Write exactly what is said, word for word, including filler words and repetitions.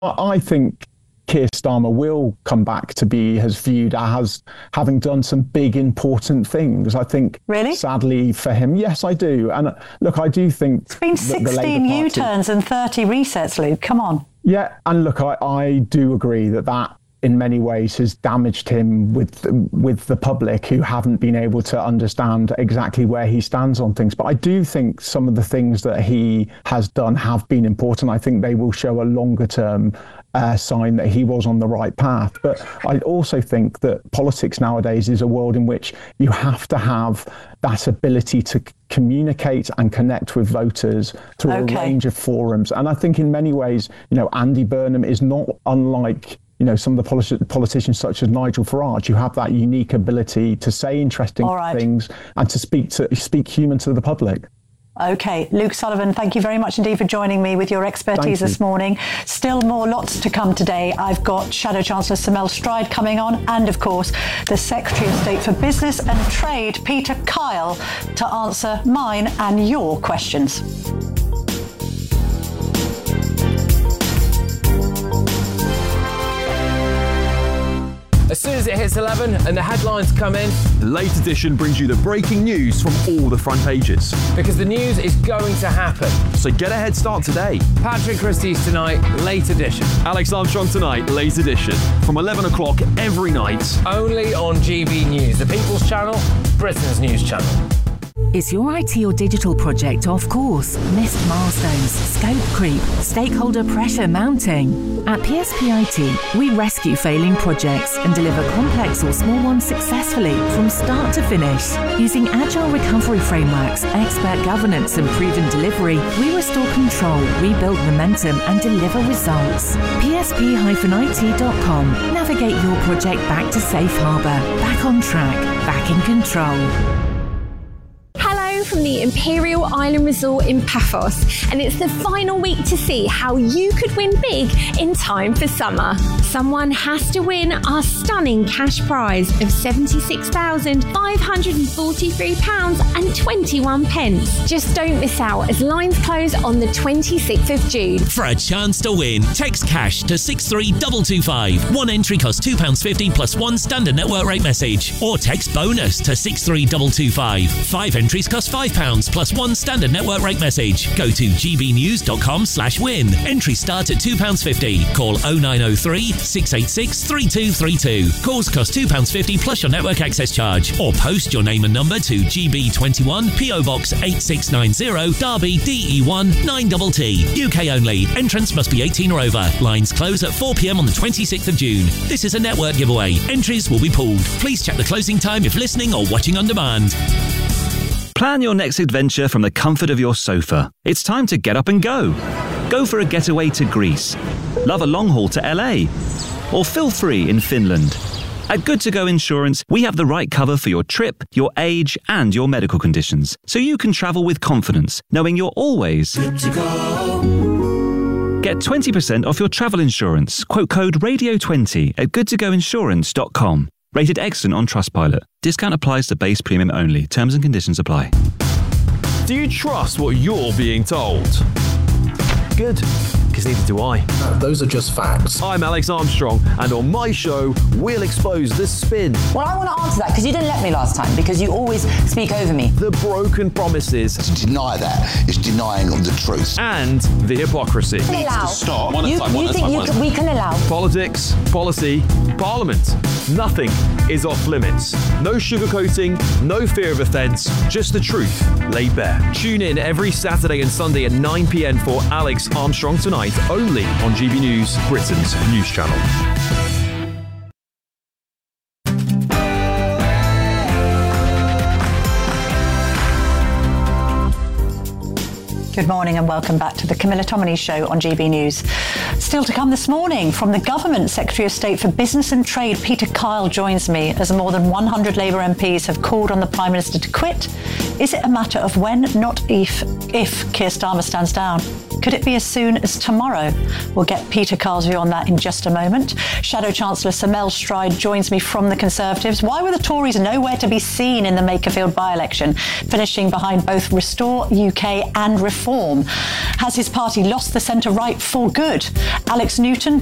I think Keir Starmer will come back to be as viewed as having done some big, important things. I think, really? Sadly for him, yes, I do. And uh, look, I do think... It's been sixteen U-turns and thirty resets, Luke. Come on. Yeah, and look, I, I do agree that that in many ways has damaged him with with the public who haven't been able to understand exactly where he stands on things. But I do think some of the things that he has done have been important. I think they will show a longer term uh, sign that he was on the right path. But I also think that politics nowadays is a world in which you have to have that ability to communicate and connect with voters through okay. a range of forums. And I think in many ways, you know, Andy Burnham is not unlike you know, some of the politi- politicians such as Nigel Farage, who have that unique ability to say interesting right. things and to speak to speak human to the public. OK, Luke Sullivan, thank you very much indeed for joining me with your expertise this morning. Still more lots to come today. I've got Shadow Chancellor Sir Mel Stride coming on and, of course, the Secretary of State for Business and Trade, Peter Kyle, to answer mine and your questions. As soon as it hits eleven and the headlines come in, the Late Edition brings you the breaking news from all the front pages. Because the news is going to happen. So get a head start today. Patrick Christie's Tonight, Late Edition. Alex Armstrong Tonight, Late Edition. From eleven o'clock every night. Only on G B News, the People's Channel, Britain's news channel. Is your I T or digital project off course? Missed milestones, scope creep, stakeholder pressure mounting? At P S P I T, we rescue failing projects and deliver complex or small ones successfully from start to finish. Using agile recovery frameworks, expert governance and proven delivery, we restore control, rebuild momentum and deliver results. P S P I T dot com. Navigate your project back to safe harbour, back on track, back in control. From the Imperial Island Resort in Paphos, and it's the final week to see how you could win big in time for summer. Someone has to win our stunning cash prize of seventy-six thousand five hundred forty-three pounds and twenty-one pence. Just don't miss out as lines close on the twenty-sixth of June. For a chance to win, text cash to six three two two five. One entry costs two pounds fifty plus one standard network rate message. Or text bonus to six three two two five. Five entries cost five pounds plus one standard network rate message. Go to gbnews.com slash win. Entries start at two pounds fifty. Call oh nine oh three, six eight six, three two three two. Calls cost two pounds fifty plus your network access charge. Or post your name and number to G B twenty-one, P O Box eight six nine zero, Derby, D E one nine T T. U K only. Entrance must be eighteen or over. Lines close at four p.m. on the twenty-sixth of June. This is a network giveaway. Entries will be pulled. Please check the closing time if listening or watching on demand. Plan your next adventure from the comfort of your sofa. It's time to get up and go. Go for a getaway to Greece. Love a long haul to L A. Or feel free in Finland. At Good To Go Insurance, we have the right cover for your trip, your age, and your medical conditions, so you can travel with confidence, knowing you're always good to go. Get twenty percent off your travel insurance. Quote code radio twenty at good to go insurance dot com. Rated excellent on Trustpilot. Discount applies to base premium only. Terms and conditions apply. Do you trust what you're being told? Good, because neither do I. No, those are just facts. I'm Alex Armstrong, and on my show, we'll expose the spin. Well, I want to answer that, because you didn't let me last time, because you always speak over me. The broken promises. To deny that is denying the truth. And the hypocrisy. Can allow. Stop. You, you think you can, we can allow. Politics, policy, parliament. Nothing is off limits. No sugarcoating, no fear of offence, just the truth laid bare. Tune in every Saturday and Sunday at nine p.m. for Alex Armstrong Tonight, only on G B News, Britain's news channel. Good morning and welcome back to the Camilla Tominey Show on G B News. Still to come this morning from the government, Secretary of State for Business and Trade Peter Kyle joins me as more than one hundred Labour M Ps have called on the Prime Minister to quit. Is it a matter of when, not if, if Keir Starmer stands down? Could it be as soon as tomorrow? We'll get Peter Kyle's view on that in just a moment. Shadow Chancellor Sir Mel Stride joins me from the Conservatives. Why were the Tories nowhere to be seen in the Makerfield by-election, finishing behind both Restore U K and Reform reform. Has his party lost the centre-right for good? Alex Newton